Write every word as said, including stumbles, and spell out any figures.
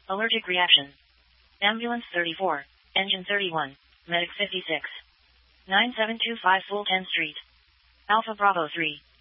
Allergic reaction. Ambulance thirty-four. Engine thirty-one. Medic fifty-six. nine seven two five Fulton Street. Alpha Bravo three.